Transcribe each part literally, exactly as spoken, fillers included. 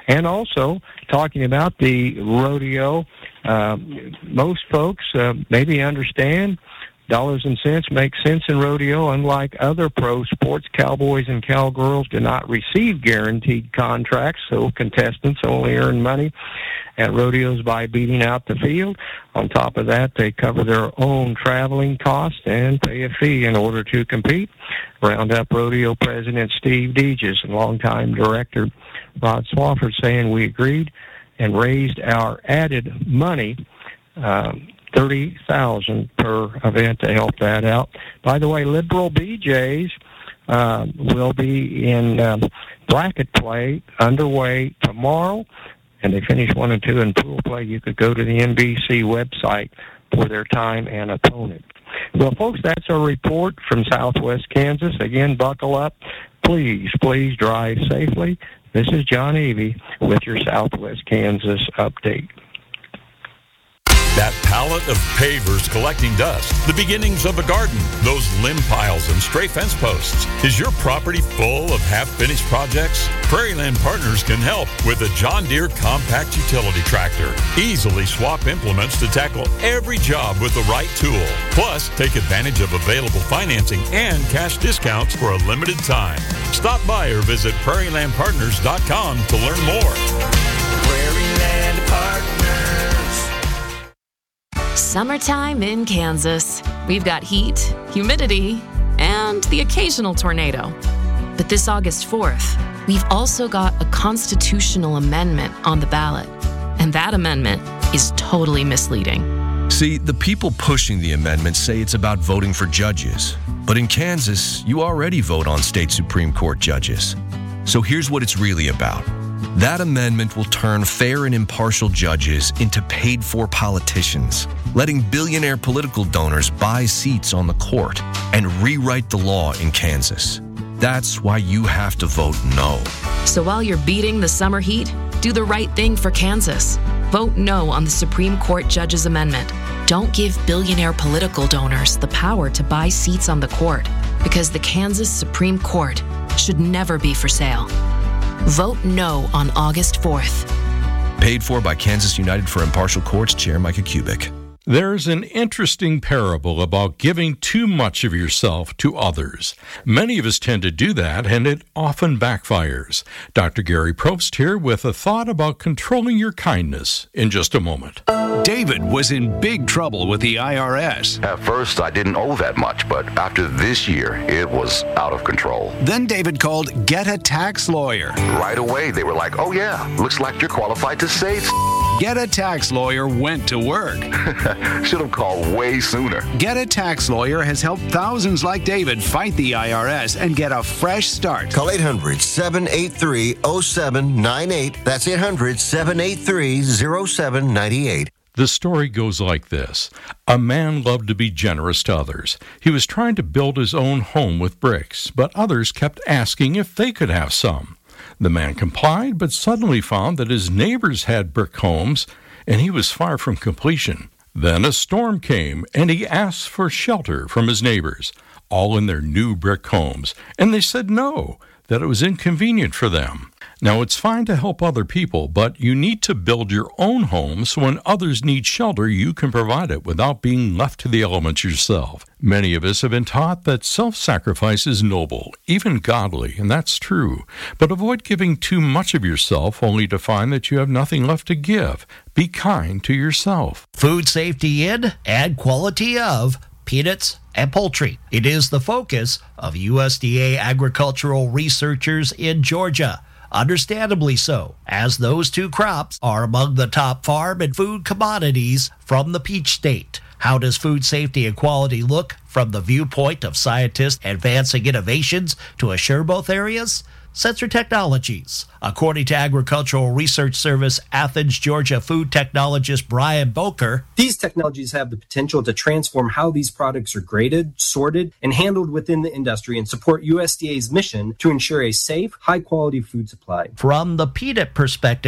And also, talking about the rodeo, uh, most folks uh, maybe understand dollars and cents make sense in rodeo. Unlike other pro sports, cowboys and cowgirls do not receive guaranteed contracts, so contestants only earn money at rodeos by beating out the field. On top of that, they cover their own traveling costs and pay a fee in order to compete. Roundup Rodeo President Steve Deges and longtime director Rod Swafford saying we agreed and raised our added money, um, thirty thousand dollars per event to help that out. By the way, Liberal B Js uh, will be in um, bracket play underway tomorrow, and they finish one and two in pool play. You could go to the N B C website for their time and opponent. Well, folks, that's our report from Southwest Kansas. Again, buckle up. Please, please drive safely. This is John Avey with your Southwest Kansas update. That pallet of pavers collecting dust, the beginnings of a garden, those limb piles and stray fence posts. Is your property full of half-finished projects? Prairieland Partners can help with a John Deere compact utility tractor. Easily swap implements to tackle every job with the right tool. Plus, take advantage of available financing and cash discounts for a limited time. Stop by or visit prairie land partners dot com to learn more. Prairieland Partners. Summertime in Kansas. We've got heat, humidity, and the occasional tornado. But this August fourth, we've also got a constitutional amendment on the ballot. And that amendment is totally misleading. See, the people pushing the amendment say it's about voting for judges. But in Kansas, you already vote on state Supreme Court judges. So here's what it's really about. That amendment will turn fair and impartial judges into paid-for politicians, letting billionaire political donors buy seats on the court and rewrite the law in Kansas. That's why you have to vote no. So while you're beating the summer heat, do the right thing for Kansas. Vote no on the Supreme Court Judges Amendment. Don't give billionaire political donors the power to buy seats on the court, because the Kansas Supreme Court should never be for sale. Vote no on August fourth. Paid for by Kansas United for Impartial Courts, Chair Micah Kubik. There's an interesting parable about giving too much of yourself to others. Many of us tend to do that, and it often backfires. Doctor Gary Probst here with a thought about controlling your kindness in just a moment. David was in big trouble with the I R S. At first, I didn't owe that much, but after this year, it was out of control. Then David called Get a Tax Lawyer. Right away, they were like, oh yeah, looks like you're qualified to save. Get a Tax Lawyer went to work. Should have called way sooner. Get a Tax Lawyer has helped thousands like David fight the I R S and get a fresh start. Call eight hundred, seven eight three, oh seven nine eight. That's eight hundred, seven eight three, oh seven nine eight. The story goes like this. A man loved to be generous to others. He was trying to build his own home with bricks, but others kept asking if they could have some. The man complied, but suddenly found that his neighbors had brick homes, and he was far from completion. Then a storm came, and he asked for shelter from his neighbors, all in their new brick homes, and they said no, that it was inconvenient for them. Now, it's fine to help other people, but you need to build your own home so when others need shelter, you can provide it without being left to the elements yourself. Many of us have been taught that self-sacrifice is noble, even godly, and that's true. But avoid giving too much of yourself only to find that you have nothing left to give. Be kind to yourself. Food safety in and quality of peanuts and poultry. It is the focus of U S D A agricultural researchers in Georgia. Understandably so, as those two crops are among the top farm and food commodities from the Peach State. How does food safety and quality look from the viewpoint of scientists advancing innovations to assure both areas? Sensor Technologies. According to Agricultural Research Service Athens, Georgia food technologist Brian Boker, these technologies have the potential to transform how these products are graded, sorted, and handled within the industry and support U S D A's mission to ensure a safe, high-quality food supply. From the peanut perspective,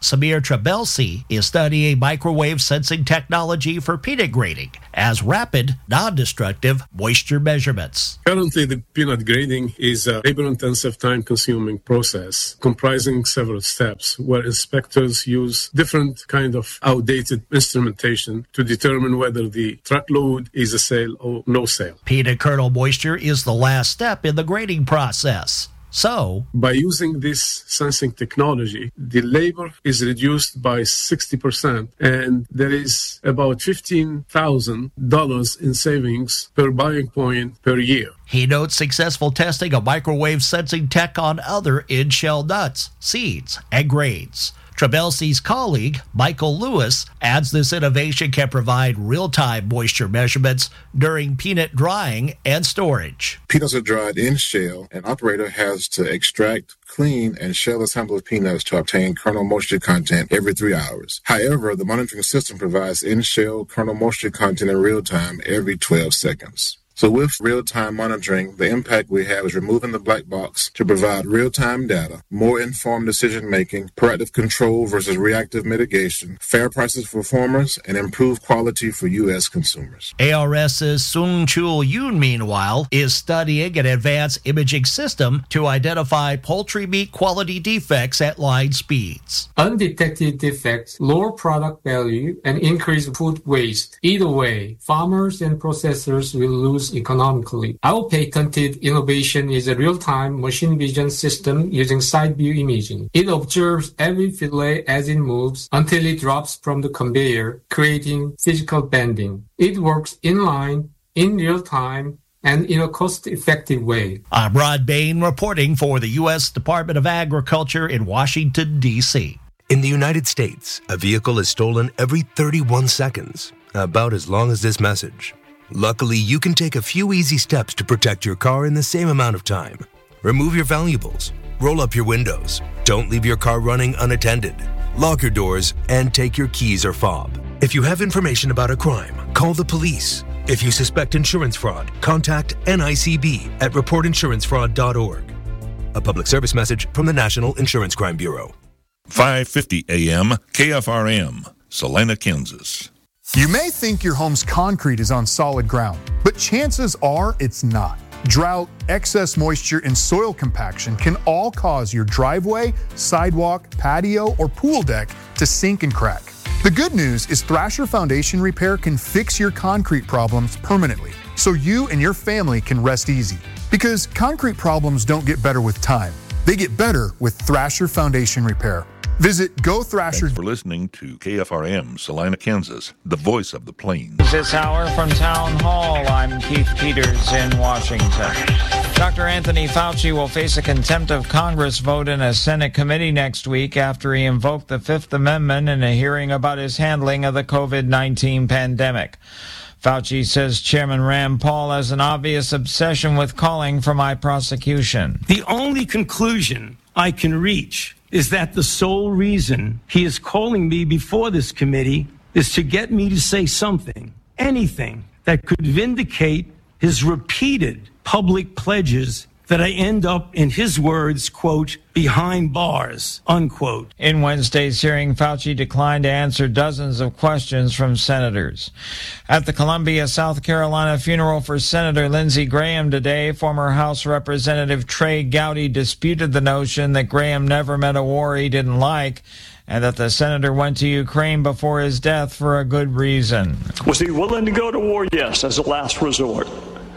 Samir Trabelsi is studying microwave sensing technology for peanut grading as rapid, non-destructive moisture measurements. Currently, the peanut grading is a labor-intensive, time-consuming process comprising several steps where inspectors use different kind of outdated instrumentation to determine whether the truckload is a sale or no sale. Peanut kernel moisture is the last step in the grading process. So, by using this sensing technology, the labor is reduced by sixty percent, and there is about fifteen thousand dollars in savings per buying point per year. He notes successful testing of microwave sensing tech on other in-shell nuts, seeds, and grains. Trabelsi's colleague, Michael Lewis, adds this innovation can provide real-time moisture measurements during peanut drying and storage. Peanuts are dried in shell. An operator has to extract, clean, and shell assemble peanuts to obtain kernel moisture content every three hours. However, the monitoring system provides in-shell kernel moisture content in real time every twelve seconds. So with real-time monitoring, the impact we have is removing the black box to provide real-time data, more informed decision-making, proactive control versus reactive mitigation, fair prices for farmers, and improved quality for U S consumers. ARS's Sung-Chul Yoon, meanwhile, is studying an advanced imaging system to identify poultry meat quality defects at line speeds. Undetected defects lower product value and increase food waste. Either way, farmers and processors will lose economically. Our patented innovation is a real-time machine vision system using side view imaging. It observes every fillet as it moves until it drops from the conveyor, creating physical bending. It works in line, in real time, and in a cost-effective way. I'm Rod Bain reporting for the U S Department of Agriculture in Washington, D C In the United States, a vehicle is stolen every thirty-one seconds, about as long as this message. Luckily, you can take a few easy steps to protect your car in the same amount of time. Remove your valuables, roll up your windows, don't leave your car running unattended, lock your doors, and take your keys or fob. If you have information about a crime, call the police. If you suspect insurance fraud, contact N I C B at report insurance fraud dot org. A public service message from the National Insurance Crime Bureau. five fifty A M K F R M, Salina, Kansas. You may think your home's concrete is on solid ground, but chances are it's not. Drought, excess moisture, and soil compaction can all cause your driveway, sidewalk, patio, or pool deck to sink and crack. The good news is Thrasher Foundation Repair can fix your concrete problems permanently, so you and your family can rest easy. Because concrete problems don't get better with time. They get better with Thrasher Foundation Repair. Visit Go Thrasher. Thanks for listening to K F R M, Salina, Kansas, the voice of the plains. This hour from Town Hall, I'm Keith Peters in Washington. Doctor Anthony Fauci will face a contempt of Congress vote in a Senate committee next week after he invoked the Fifth Amendment in a hearing about his handling of the covid nineteen pandemic. Fauci says Chairman Rand Paul has an obvious obsession with calling for my prosecution. The only conclusion I can reach is that the sole reason he is calling me before this committee is to get me to say something, anything, that could vindicate his repeated public pledges that I end up, in his words, quote, behind bars, unquote. In Wednesday's hearing, Fauci declined to answer dozens of questions from senators. At the Columbia, South Carolina funeral for Senator Lindsey Graham today, former House Representative Trey Gowdy disputed the notion that Graham never met a war he didn't like and that the senator went to Ukraine before his death for a good reason. Was he willing to go to war? Yes, as a last resort.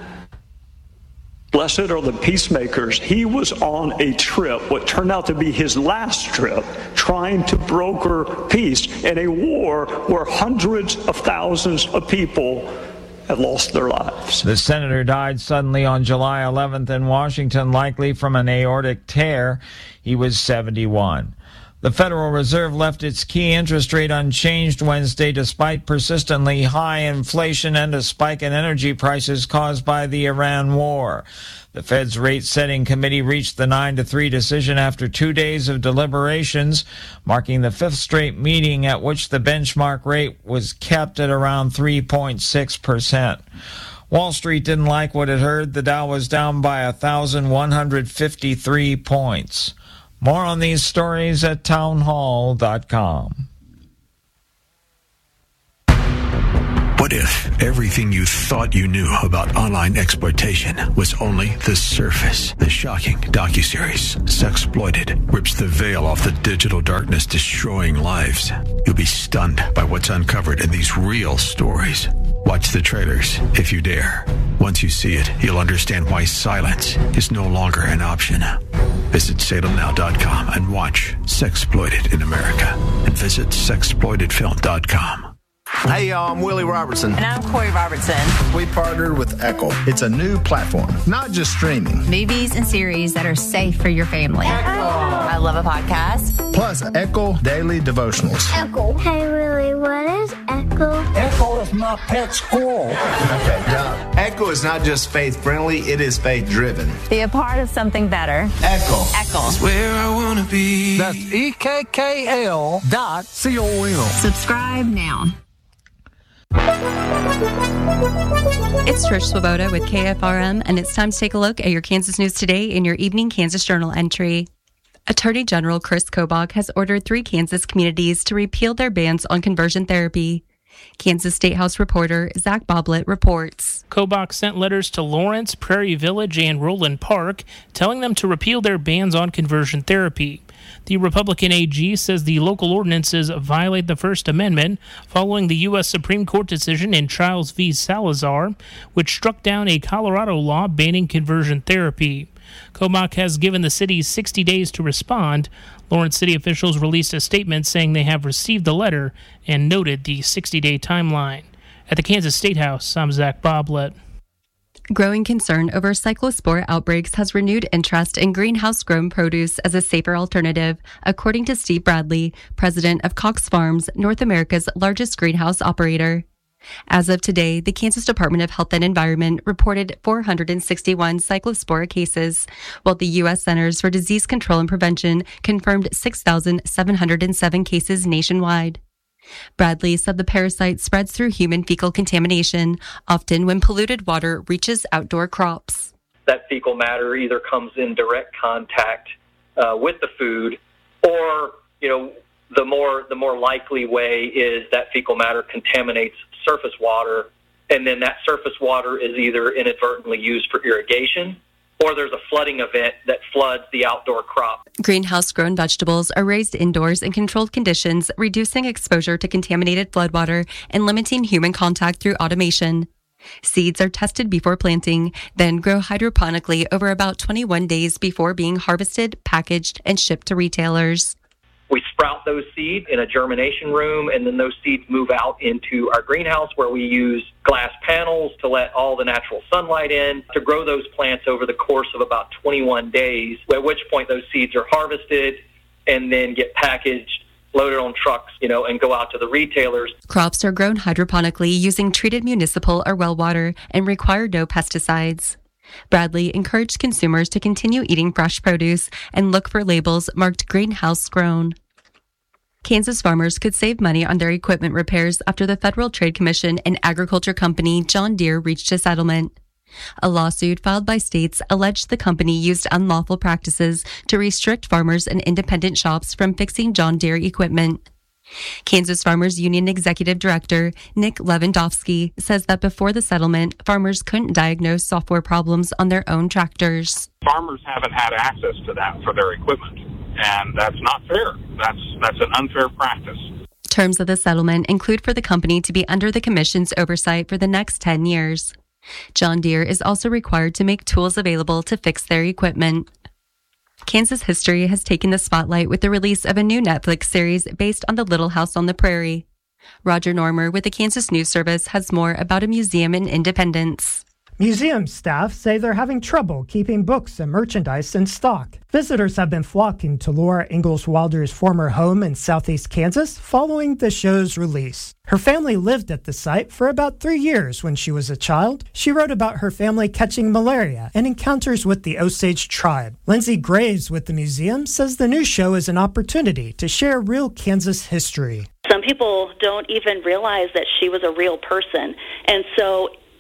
Blessed are the peacemakers. He was on a trip, what turned out to be his last trip, trying to broker peace in a war where hundreds of thousands of people had lost their lives. The senator died suddenly on July eleventh in Washington, likely from an aortic tear. He was seventy-one. The Federal Reserve left its key interest rate unchanged Wednesday despite persistently high inflation and a spike in energy prices caused by the Iran war. The Fed's rate-setting committee reached the nine to three decision after two days of deliberations, marking the fifth straight meeting at which the benchmark rate was kept at around three point six percent. Wall Street didn't like what it heard. The Dow was down by one thousand one hundred fifty-three points. More on these stories at townhall dot com. What if everything you thought you knew about online exploitation was only the surface? The shocking docuseries, Sexploited, rips the veil off the digital darkness, destroying lives. You'll be stunned by what's uncovered in these real stories. Watch the trailers, if you dare. Once you see it, you'll understand why silence is no longer an option. Visit Salem Now dot com and watch Sexploited in America. And visit Sexploited Film dot com. Hey, y'all, I'm Willie Robertson. And I'm Corey Robertson. We partnered with Echo. It's a new platform, not just streaming. Movies and series that are safe for your family. Echo. I love a podcast. Plus, Echo Daily Devotionals. Echo. Hey, Willie, what is Echo? Echo is my pet squirrel. Okay, now, Echo is not just faith-friendly, it is faith-driven. Be a part of something better. Echo. Echo. It's where I want to be. That's E K K L dot C O M. Subscribe now. It's Trish Swoboda with K F R M, and it's time to take a look at your Kansas news today in your Evening Kansas Journal entry. Attorney General Chris Kobach has ordered three Kansas communities to repeal their bans on conversion therapy. Kansas State House reporter Zach Boblett reports. Kobach sent letters to Lawrence, Prairie Village, and Roland Park telling them to repeal their bans on conversion therapy. The Republican A G says the local ordinances violate the First Amendment following the U S Supreme Court decision in Childs v. Salazar, which struck down a Colorado law banning conversion therapy. Kobach has given the city sixty days to respond. Lawrence city officials released a statement saying they have received the letter and noted the sixty-day timeline. At the Kansas State House, I'm Zach Boblett. Growing concern over cyclospore outbreaks has renewed interest in greenhouse-grown produce as a safer alternative, according to Steve Bradley, president of Cox Farms, North America's largest greenhouse operator. As of today, the Kansas Department of Health and Environment reported four hundred sixty-one cyclospora cases, while the U S Centers for Disease Control and Prevention confirmed six thousand seven hundred seven cases nationwide. Bradley said the parasite spreads through human fecal contamination, often when polluted water reaches outdoor crops. That fecal matter either comes in direct contact uh, with the food, or, you know, the more the more likely way is that fecal matter contaminates surface water, and then that surface water is either inadvertently used for irrigation, or there's a flooding event that floods the outdoor crop. Greenhouse-grown vegetables are raised indoors in controlled conditions, reducing exposure to contaminated floodwater and limiting human contact through automation. Seeds are tested before planting, then grow hydroponically over about twenty-one days before being harvested, packaged, and shipped to retailers. We sprout those seeds in a germination room, and then those seeds move out into our greenhouse where we use glass panels to let all the natural sunlight in to grow those plants over the course of about twenty-one days, at which point those seeds are harvested and then get packaged, loaded on trucks, you know, and go out to the retailers. Crops are grown hydroponically using treated municipal or well water and require no pesticides. Bradley encouraged consumers to continue eating fresh produce and look for labels marked greenhouse grown. Kansas farmers could save money on their equipment repairs after the Federal Trade Commission and agriculture company John Deere reached a settlement. A lawsuit filed by states alleged the company used unlawful practices to restrict farmers and independent shops from fixing John Deere equipment. Kansas Farmers Union Executive Director Nick Lewandowski says that before the settlement, farmers couldn't diagnose software problems on their own tractors. Farmers haven't had access to that for their equipment, and that's not fair. That's that's an unfair practice. Terms of the settlement include for the company to be under the commission's oversight for the next ten years. John Deere is also required to make tools available to fix their equipment. Kansas history has taken the spotlight with the release of a new Netflix series based on the Little House on the Prairie. Roger Normer with the Kansas News Service has more about a museum in Independence. Museum staff say they're having trouble keeping books and merchandise in stock. Visitors have been flocking to Laura Ingalls Wilder's former home in southeast Kansas following the show's release. Her family lived at the site for about three years when she was a child. She wrote about her family catching malaria and encounters with the Osage tribe. Lindsay Graves with the museum says the new show is an opportunity to share real Kansas history. Some people don't even realize that she was a real person, and so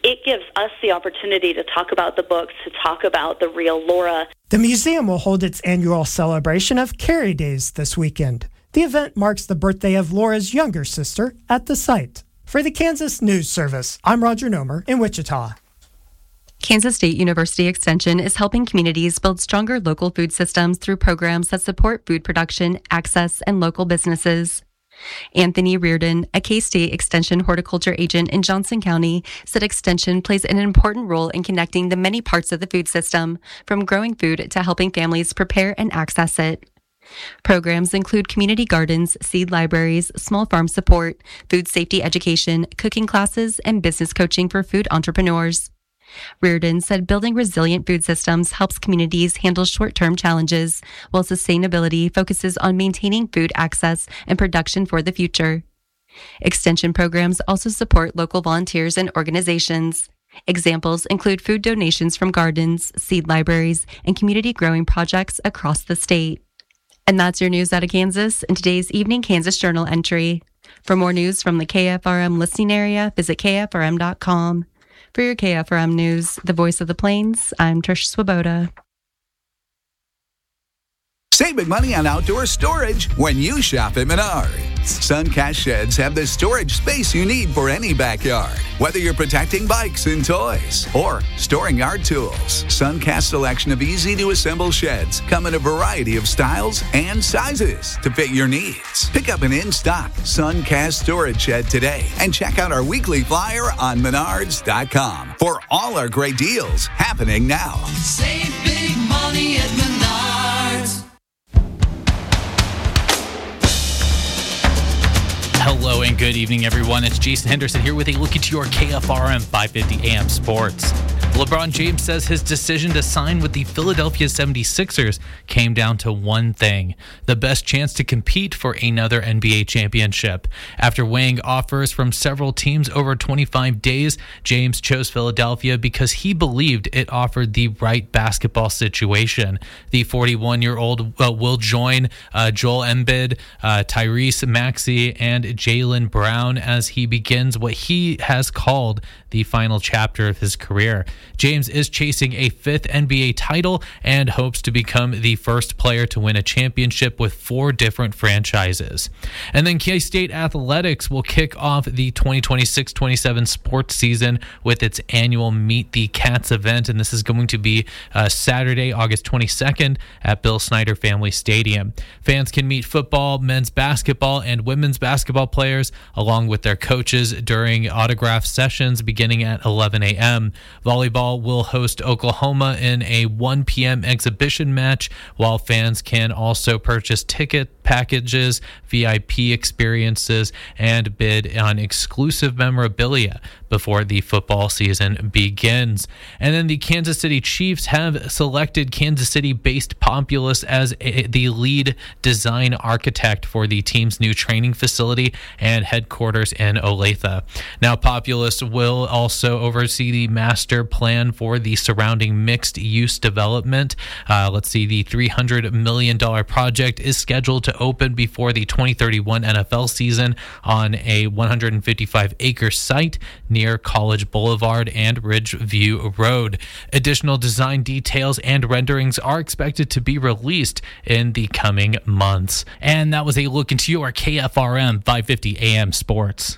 it gives us the opportunity to talk about the books, to talk about the real Laura. The museum will hold its annual celebration of Carrie Days this weekend. The event marks the birthday of Laura's younger sister at the site. For the Kansas News Service, I'm Roger Nomer in Wichita. Kansas State University Extension is helping communities build stronger local food systems through programs that support food production, access, and local businesses. Anthony Reardon, a K-State Extension horticulture agent in Johnson County, said Extension plays an important role in connecting the many parts of the food system, from growing food to helping families prepare and access it. Programs include community gardens, seed libraries, small farm support, food safety education, cooking classes, and business coaching for food entrepreneurs. Reardon said building resilient food systems helps communities handle short-term challenges, while sustainability focuses on maintaining food access and production for the future. Extension programs also support local volunteers and organizations. Examples include food donations from gardens, seed libraries, and community growing projects across the state. And that's your news out of Kansas in today's Evening Kansas Journal entry. For more news from the K F R M listening area, visit K F R M dot com. For your K F R M News, the voice of the Plains, I'm Trish Swoboda. Save big money on outdoor storage when you shop at Menards. Suncast sheds have the storage space you need for any backyard. Whether you're protecting bikes and toys or storing yard tools, Suncast's selection of easy-to-assemble sheds come in a variety of styles and sizes to fit your needs. Pick up an in-stock Suncast storage shed today and check out our weekly flyer on menards dot com for all our great deals happening now. Save big money at Menards. Hello and good evening, everyone. It's Jason Henderson here with a look into your K F R M five fifty A M Sports. LeBron James says his decision to sign with the Philadelphia seventy-sixers came down to one thing: the best chance to compete for another N B A championship. After weighing offers from several teams over twenty-five days, James chose Philadelphia because he believed it offered the right basketball situation. The forty-one-year-old uh, will join uh, Joel Embiid, uh, Tyrese Maxey, and Jaylen Brown as he begins what he has called the final chapter of his career. James is chasing a fifth N B A title and hopes to become the first player to win a championship with four different franchises. And then K-State Athletics will kick off the twenty twenty-six twenty-seven sports season with its annual Meet the Cats event, and this is going to be uh, Saturday, August twenty-second at Bill Snyder Family Stadium. Fans can meet football, men's basketball, and women's basketball players along with their coaches during autograph sessions beginning at eleven a.m. Volleyball will host Oklahoma in a one p.m. exhibition match, while fans can also purchase ticket packages, V I P experiences, and bid on exclusive memorabilia before the football season begins. And then the Kansas City Chiefs have selected Kansas City-based Populous as a, the lead design architect for the team's new training facility and headquarters in Olathe. Now, Populous will also oversee the master plan for the surrounding mixed-use development. Uh, let's see, the three hundred million dollars project is scheduled to open before the twenty thirty-one N F L season on a one hundred fifty-five acre site near College Boulevard and Ridgeview Road. Additional design details and renderings are expected to be released in the coming months. And that was a look into your K F R M five fifty A M Sports.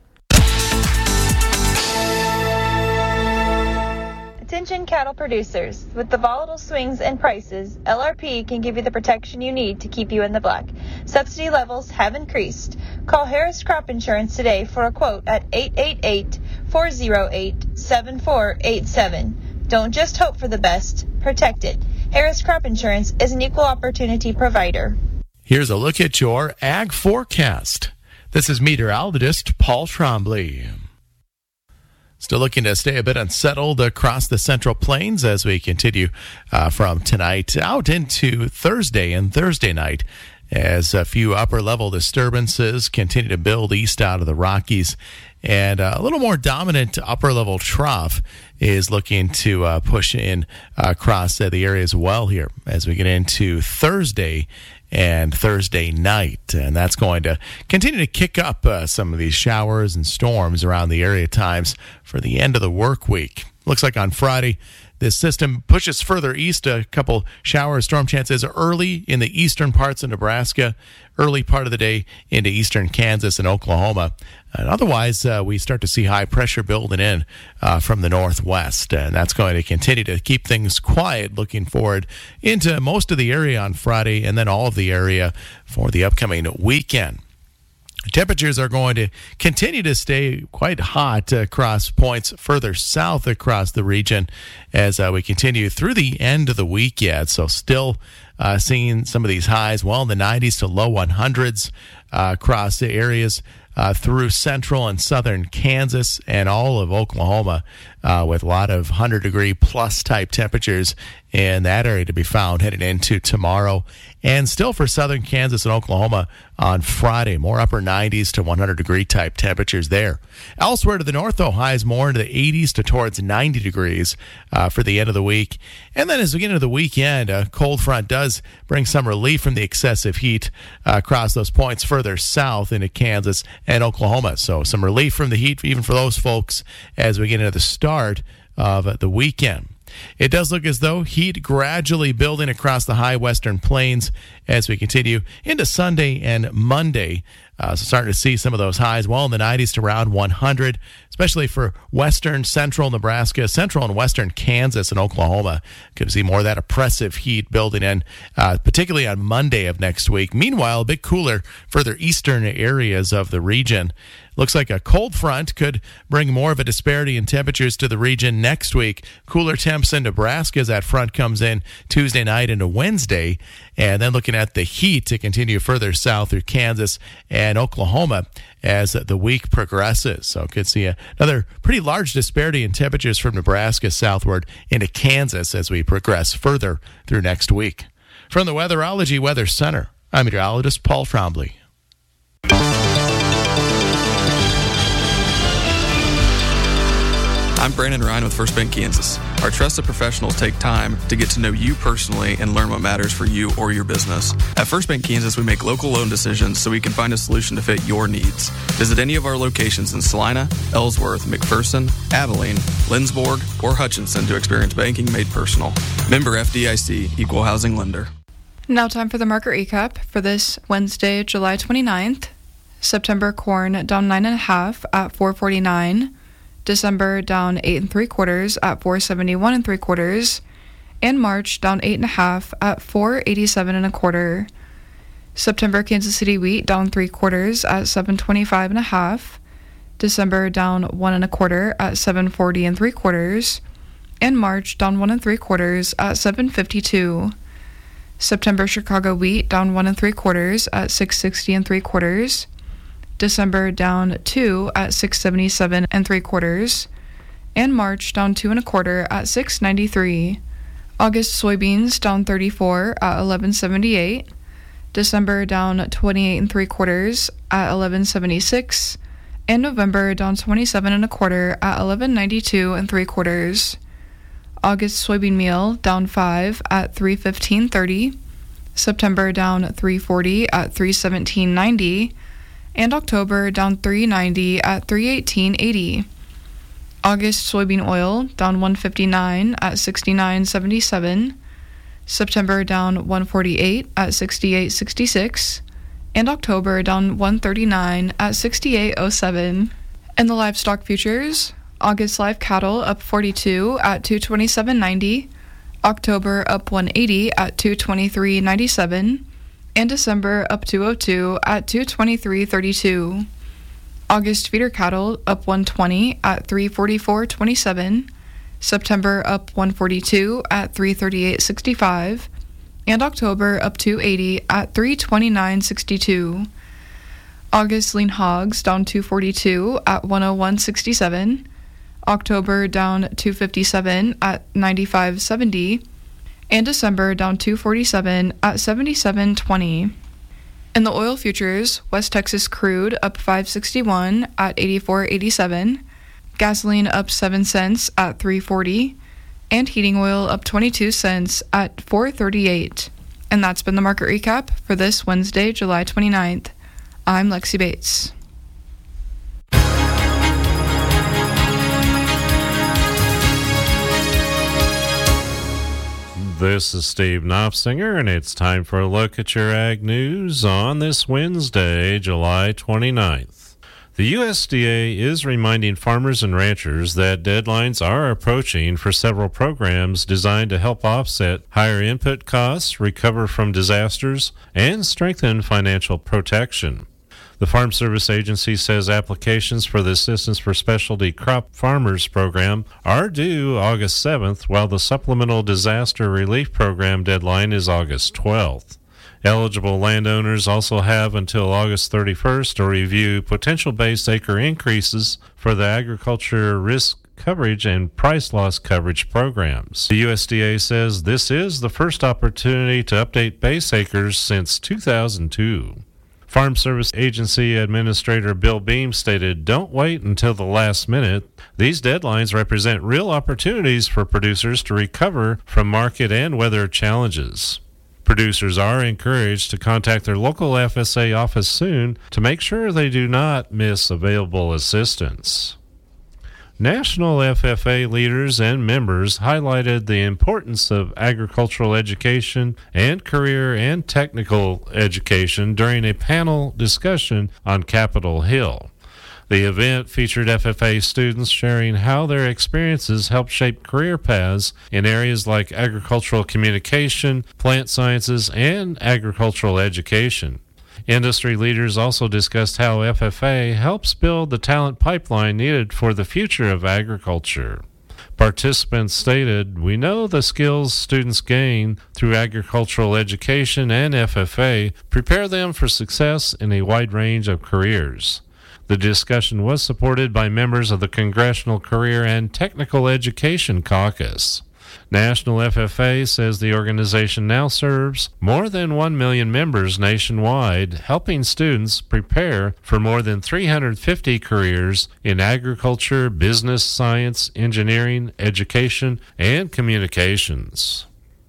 Attention cattle producers. With the volatile swings in prices, L R P can give you the protection you need to keep you in the black. Subsidy levels have increased. Call Harris Crop Insurance today for a quote at eight eight eight, four oh eight, seven four eight seven. Don't just hope for the best, protect it. Harris Crop Insurance is an equal opportunity provider. Here's a look at your ag forecast. This is meteorologist Paul Trombley. Still looking to stay a bit unsettled across the Central Plains as we continue uh, from tonight out into Thursday and Thursday night, as a few upper-level disturbances continue to build east out of the Rockies. And a little more dominant upper-level trough is looking to uh, push in uh, across uh, the area as well here as we get into Thursday and Thursday night. And that's going to continue to kick up uh, some of these showers and storms around the area at times for the end of the work week. Looks like on Friday, this system pushes further east. A couple shower storm chances early in the eastern parts of Nebraska, early part of the day into eastern Kansas and Oklahoma. And otherwise, uh, we start to see high pressure building in uh, from the northwest. And that's going to continue to keep things quiet looking forward into most of the area on Friday and then all of the area for the upcoming weekend. Temperatures are going to continue to stay quite hot across points further south across the region as uh, we continue through the end of the week yet. So still uh, seeing some of these highs well in the nineties to low hundreds uh, across the areas uh, through central and southern Kansas and all of Oklahoma uh, with a lot of one hundred degree plus type temperatures in that area to be found heading into tomorrow. And still for southern Kansas and Oklahoma on Friday, more upper nineties to one hundred degree type temperatures there. Elsewhere to the north, though, highs more into the eighties to towards ninety degrees uh, for the end of the week. And then as we get into the weekend, a cold front does bring some relief from the excessive heat uh, across those points further south into Kansas and Oklahoma. So some relief from the heat even for those folks as we get into the start of the weekend. It does look as though heat gradually building across the high western plains as we continue into Sunday and Monday. Uh, so starting to see some of those highs well in the nineties to around one hundred, especially for western, central Nebraska, central and western Kansas and Oklahoma. Could see more of that oppressive heat building in, uh, particularly on Monday of next week. Meanwhile, a bit cooler further eastern areas of the region. Looks like a cold front could bring more of a disparity in temperatures to the region next week. Cooler temps in Nebraska as that front comes in Tuesday night into Wednesday. And then looking at the heat to continue further south through Kansas and Oklahoma as the week progresses. So could see a, another pretty large disparity in temperatures from Nebraska southward into Kansas as we progress further through next week. From the Weatherology Weather Center, I'm meteorologist Paul Trombley. I'm Brandon Ryan with First Bank Kansas. Our trusted professionals take time to get to know you personally and learn what matters for you or your business. At First Bank Kansas, we make local loan decisions so we can find a solution to fit your needs. Visit any of our locations in Salina, Ellsworth, McPherson, Abilene, Lindsborg, or Hutchinson to experience banking made personal. Member F D I C, Equal Housing Lender. Now time for the market recap for this Wednesday, July twenty-ninth. September corn down nine and a half at four forty-nine. December down eight and three quarters at four seventy-one and three quarters, and March down eight and a half at four eighty-seven and a quarter. September Kansas City wheat down three quarters at seven twenty-five and a half. December down one and a quarter at seven forty and three quarters, and March down one and three quarters at seven fifty-two. September Chicago wheat down one and three quarters at six sixty and three quarters. December down two at six seventy-seven and three quarters, and March down two and a quarter at six ninety-three. August soybeans down thirty-four at eleven seventy-eight. December down twenty-eight and three quarters at eleven seventy-six, and November down twenty-seven and a quarter at eleven ninety-two and three quarters. August soybean meal down five at three fifteen thirty. September down three forty at three seventeen ninety. And October down three ninety at three eighteen eighty. August soybean oil down one fifty-nine at sixty-nine seventy-seven. September down one forty-eight at sixty-eight sixty-six, and October down one thirty-nine at sixty-eight oh seven. And the livestock futures, August live cattle up forty-two at two twenty-seven ninety, October up one eighty at two twenty-three ninety-seven, and December up two oh two at two twenty-three thirty-two. August feeder cattle up one twenty at three forty-four twenty-seven, September up one forty-two at three thirty-eight sixty-five, and October up two eighty at three twenty-nine sixty-two. August lean hogs down two forty-two at one oh one sixty-seven, October down two fifty-seven at ninety-five seventy, and December down two forty-seven at seventy-seven twenty. In the oil futures, West Texas crude up five sixty-one at eighty-four eighty-seven, gasoline up seven cents at three forty, and heating oil up twenty-two cents at four thirty-eight. And that's been the market recap for this Wednesday, July twenty-ninth. I'm Lexi Bates. This is Steve Knopfsinger, and it's time for a look at your ag news on this Wednesday, July twenty-ninth. The U S D A is reminding farmers and ranchers that deadlines are approaching for several programs designed to help offset higher input costs, recover from disasters, and strengthen financial protection. The Farm Service Agency says applications for the Assistance for Specialty Crop Farmers program are due August seventh, while the Supplemental Disaster Relief Program deadline is August twelfth. Eligible landowners also have until August thirty-first to review potential base acre increases for the agriculture risk coverage and price loss coverage programs. The U S D A says this is the first opportunity to update base acres since two thousand two. Farm Service Agency Administrator Bill Beam stated, "Don't wait until the last minute. These deadlines represent real opportunities for producers to recover from market and weather challenges." Producers are encouraged to contact their local F S A office soon to make sure they do not miss available assistance. National F F A leaders and members highlighted the importance of agricultural education and career and technical education during a panel discussion on Capitol Hill. The event featured F F A students sharing how their experiences helped shape career paths in areas like agricultural communication, plant sciences, and agricultural education. Industry leaders also discussed how F F A helps build the talent pipeline needed for the future of agriculture. Participants stated, "We know the skills students gain through agricultural education and F F A prepare them for success in a wide range of careers." The discussion was supported by members of the Congressional Career and Technical Education Caucus. National F F A says the organization now serves more than one million members nationwide, helping students prepare for more than three hundred fifty careers in agriculture, business, science, engineering, education, and communications.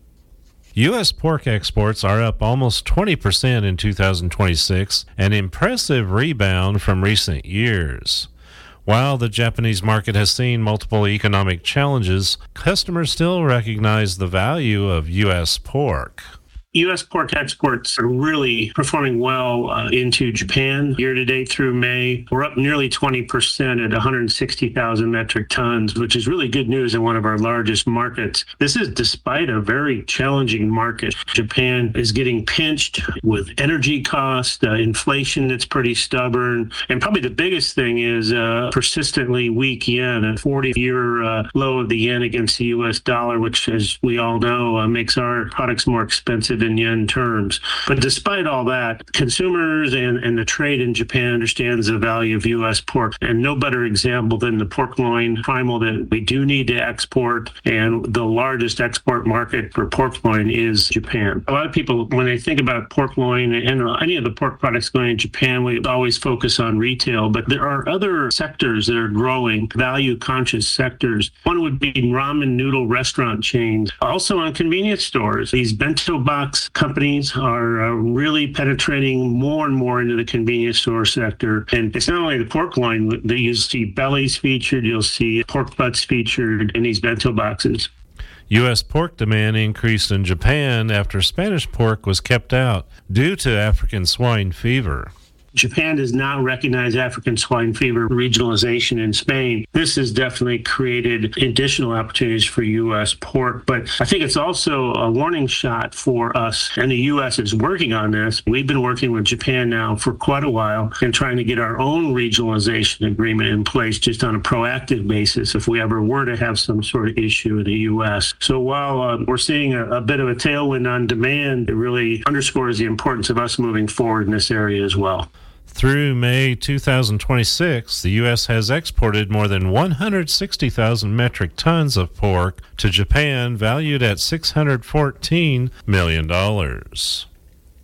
U S pork exports are up almost twenty percent in two thousand twenty-six, an impressive rebound from recent years. While the Japanese market has seen multiple economic challenges, customers still recognize the value of U S pork. U S pork exports are really performing well uh, into Japan. Year to date through May, we're up nearly twenty percent at one hundred sixty thousand metric tons, which is really good news in one of our largest markets. This is despite a very challenging market. Japan is getting pinched with energy costs, uh, inflation that's pretty stubborn, and probably the biggest thing is uh, persistently weak yen, a forty-year uh, low of the yen against the U S dollar, which, as we all know, uh, makes our products more expensive in yen terms. But despite all that, consumers and, and the trade in Japan understands the value of U S pork, and no better example than the pork loin primal that we do need to export, and the largest export market for pork loin is Japan. A lot of people, when they think about pork loin and any of the pork products going to Japan, we always focus on retail, but there are other sectors that are growing, value-conscious sectors. One would be ramen noodle restaurant chains, also on convenience stores. These bento box companies are uh, really penetrating more and more into the convenience store sector. And it's not only the pork loin that you'll see bellies featured, you'll see pork butts featured in these bento boxes. U S pork demand increased in Japan after Spanish pork was kept out due to African swine fever. Japan does not recognize African swine fever regionalization in Spain. This has definitely created additional opportunities for U S pork, but I think it's also a warning shot for us, and the U S is working on this. We've been working with Japan now for quite a while and trying to get our own regionalization agreement in place just on a proactive basis if we ever were to have some sort of issue in the U S. So while uh, we're seeing a, a bit of a tailwind on demand, it really underscores the importance of us moving forward in this area as well. Through May two thousand twenty-six, the U S has exported more than one hundred sixty thousand metric tons of pork to Japan, valued at six hundred fourteen million dollars.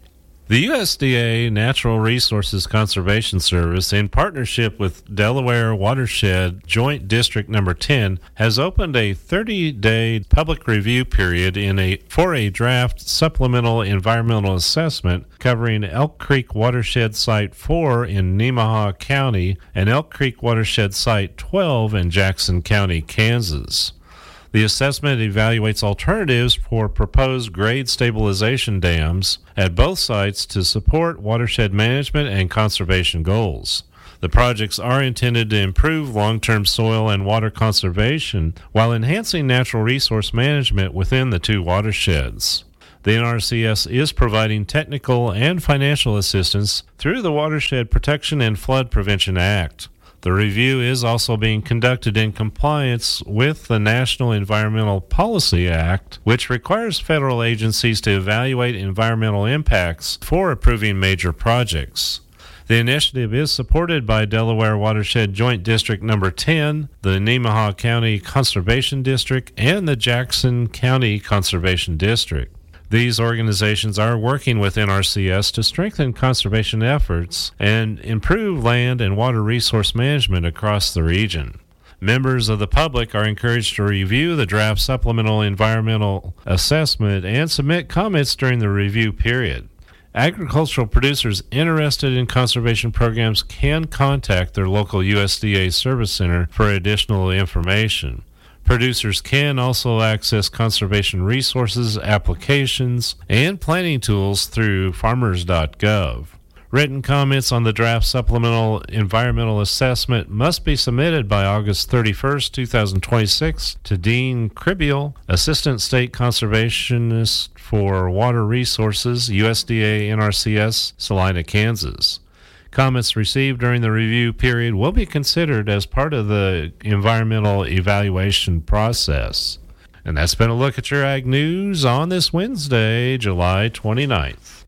The U S D A Natural Resources Conservation Service, in partnership with Delaware Watershed Joint District Number ten, has opened a thirty-day public review period in a for a draft supplemental environmental assessment covering Elk Creek Watershed Site four in Nemaha County and Elk Creek Watershed Site twelve in Jackson County, Kansas. The assessment evaluates alternatives for proposed grade stabilization dams at both sites to support watershed management and conservation goals. The projects are intended to improve long-term soil and water conservation while enhancing natural resource management within the two watersheds. The N R C S is providing technical and financial assistance through the Watershed Protection and Flood Prevention Act. The review is also being conducted in compliance with the National Environmental Policy Act, which requires federal agencies to evaluate environmental impacts for approving major projects. The initiative is supported by Delaware Watershed Joint District Number ten, the Nemaha County Conservation District, and the Jackson County Conservation District. These organizations are working with N R C S to strengthen conservation efforts and improve land and water resource management across the region. Members of the public are encouraged to review the draft supplemental environmental assessment and submit comments during the review period. Agricultural producers interested in conservation programs can contact their local U S D A Service Center for additional information. Producers can also access conservation resources, applications, and planning tools through farmers dot gov. Written comments on the draft supplemental environmental assessment must be submitted by August thirty-first, twenty twenty-six to Dean Kribiel, Assistant State Conservationist for Water Resources, U S D A N R C S, Salina, Kansas. Comments received during the review period will be considered as part of the environmental evaluation process. And that's been a look at your Ag News on this Wednesday, July twenty-ninth.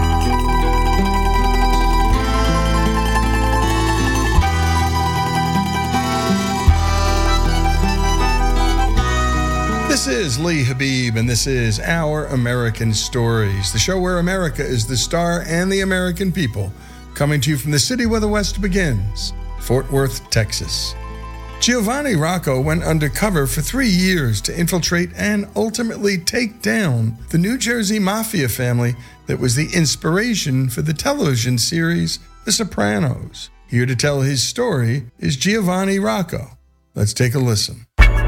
This is Lee Habib, and this is Our American Stories, the show where America is the star and the American people. Coming to you from the city where the West begins, Fort Worth, Texas. Giovanni Rocco went undercover for three years to infiltrate and ultimately take down the New Jersey Mafia family that was the inspiration for the television series The Sopranos. Here to tell his story is Giovanni Rocco. Let's take a listen.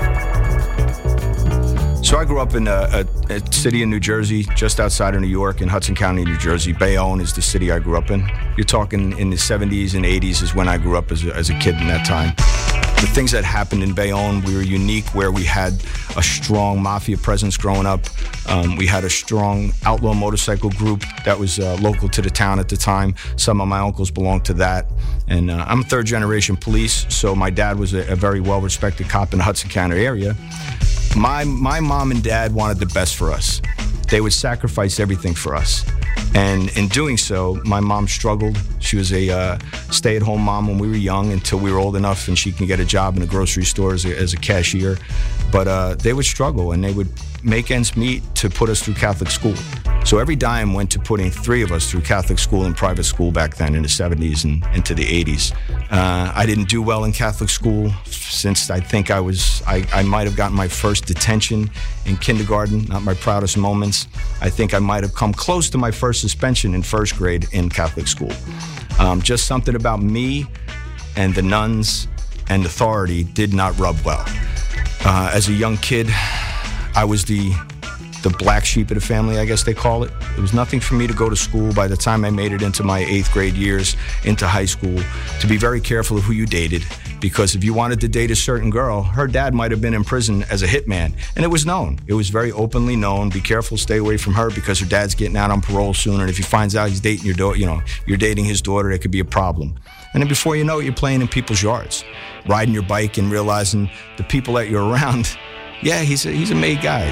So I grew up in a, a, a city in New Jersey, just outside of New York, in Hudson County, New Jersey. Bayonne is the city I grew up in. You're talking in the seventies and eighties is when I grew up as a, as a kid in that time. The things that happened in Bayonne, we were unique where we had a strong mafia presence growing up. Um, we had a strong outlaw motorcycle group that was uh, local to the town at the time. Some of my uncles belonged to that. And uh, I'm a third generation police, so my dad was a, a very well-respected cop in the Hudson County area. My my mom and dad wanted the best for us. They would sacrifice everything for us. And in doing so, my mom struggled. She was a uh, stay-at-home mom when we were young until we were old enough and she can get a job in a grocery store as a, as a cashier. But uh, they would struggle and they would make ends meet to put us through Catholic school. So every dime went to putting three of us through Catholic school and private school back then in the seventies and into the eighties. Uh, I didn't do well in Catholic school since I think I was, I, I might have gotten my first detention in kindergarten, not my proudest moments. I think I might have come close to my first suspension in first grade in Catholic school. Um, just something about me and the nuns and authority did not rub well. Uh, as a young kid, I was the the black sheep of the family, I guess they call it. It was nothing for me to go to school by the time I made it into my eighth grade years, into high school, to be very careful of who you dated, because if you wanted to date a certain girl, her dad might have been in prison as a hitman, and it was known. It was very openly known. Be careful, stay away from her because her dad's getting out on parole soon, and if he finds out he's dating your daughter, you know, you're dating his daughter, it could be a problem. And then before you know it, you're playing in people's yards, riding your bike and realizing the people that you're around, yeah, he's a, he's a made guy.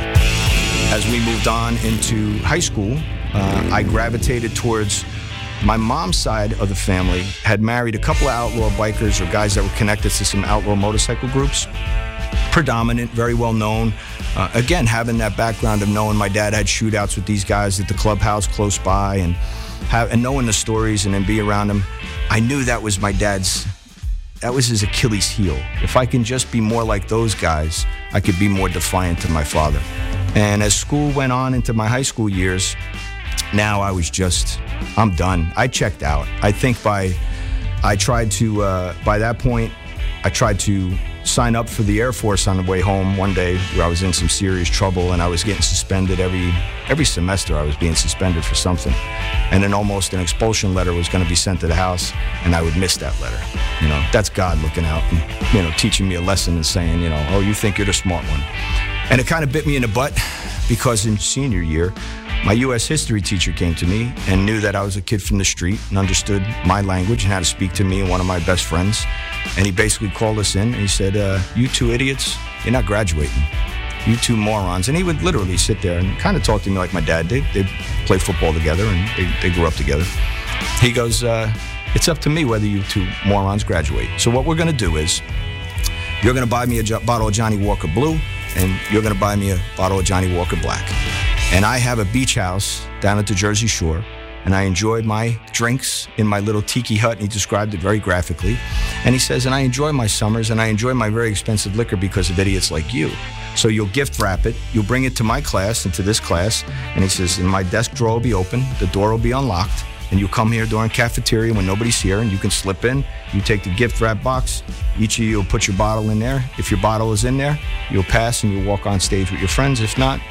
As we moved on into high school, uh, I gravitated towards my mom's side of the family, had married a couple of outlaw bikers or guys that were connected to some outlaw motorcycle groups. Predominant, very well known. Uh, again, having that background of knowing my dad had shootouts with these guys at the clubhouse close by. And have, and knowing the stories and then be around him, I knew that was my dad's, that was his Achilles heel. If I can just be more like those guys, I could be more defiant to my father. And as school went on into my high school years, now I was just, I'm done. I checked out. I think by, I tried to, uh, by that point, I tried to sign up for the Air Force on the way home one day where I was in some serious trouble and I was getting suspended every every semester. I was being suspended for something. And then almost an expulsion letter was going to be sent to the house and I would miss that letter. You know, that's God looking out and, you know, teaching me a lesson and saying, you know, oh, you think you're the smart one. And it kind of bit me in the butt because in senior year, my U S history teacher came to me and knew that I was a kid from the street and understood my language and how to speak to me and one of my best friends. And he basically called us in and he said, uh, you two idiots, you're not graduating. You two morons. And he would literally sit there and kind of talk to me like my dad did. They'd play football together and they, they grew up together. He goes, uh, it's up to me whether you two morons graduate. So what we're going to do is you're going to buy me a jo- bottle of Johnny Walker Blue and you're going to buy me a bottle of Johnny Walker Black. And I have a beach house down at the Jersey Shore, and I enjoyed my drinks in my little tiki hut, and he described it very graphically. And he says, and I enjoy my summers, and I enjoy my very expensive liquor because of idiots like you. So you'll gift wrap it, you'll bring it to my class and to this class, and he says, and my desk drawer will be open, the door will be unlocked, and you come here during cafeteria when nobody's here, and you can slip in, you take the gift wrap box, each of you will put your bottle in there. If your bottle is in there, you'll pass and you'll walk on stage with your friends. If not,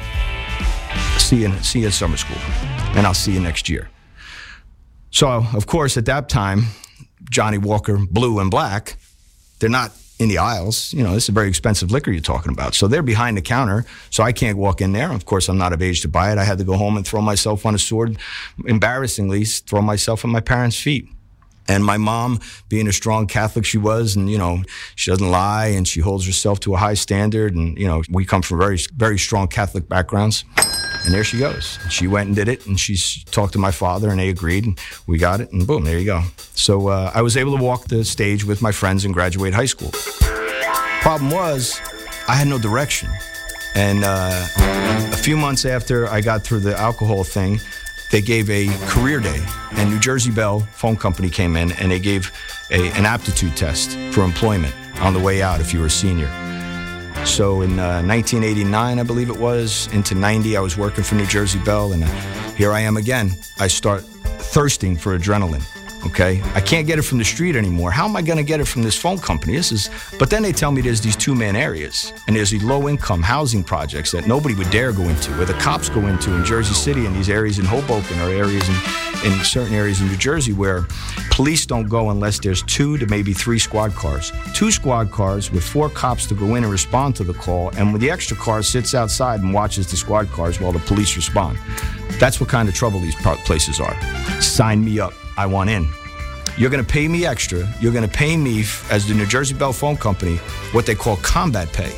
See you, see you in summer school, and I'll see you next year. So, of course, at that time, Johnny Walker Blue and Black, they're not in the aisles. You know, this is a very expensive liquor you're talking about. So they're behind the counter, so I can't walk in there. Of course, I'm not of age to buy it. I had to go home and throw myself on a sword, embarrassingly, throw myself at my parents' feet. And my mom, being a strong Catholic she was, and, you know, she doesn't lie, and she holds herself to a high standard. And, you know, we come from very, very strong Catholic backgrounds. And there she goes. She went and did it, and she talked to my father, and they agreed, and we got it, and boom, there you go. So uh, I was able to walk the stage with my friends and graduate high school. Problem was, I had no direction. And uh, a few months after I got through the alcohol thing, they gave a career day, and New Jersey Bell Phone Company came in, and they gave a, an aptitude test for employment on the way out if you were a senior. So in uh, nineteen eighty-nine, I believe it was, into ninety, I was working for New Jersey Bell, and uh, here I am again. I start thirsting for adrenaline. Okay, I can't get it from the street anymore. How am I going to get it from this phone company? This is, but then they tell me there's these two-man areas, and there's these low-income housing projects that nobody would dare go into, where the cops go into in Jersey City, and these areas in Hoboken, or areas in, in certain areas in New Jersey where police don't go unless there's two to maybe three squad cars. Two squad cars with four cops to go in and respond to the call, and with the extra car sits outside and watches the squad cars while the police respond. That's what kind of trouble these places are. Sign me up. I want in. You're going to pay me extra. You're going to pay me, as the New Jersey Bell Phone Company, what they call combat pay.